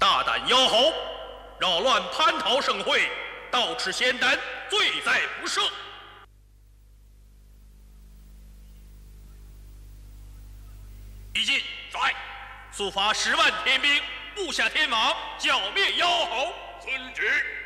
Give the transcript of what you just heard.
大胆妖猴，扰乱蟠桃盛会，盗吃仙丹，罪在不赦。一进， 在。 速发10万天兵，布下天网，剿灭妖猴。 遵旨。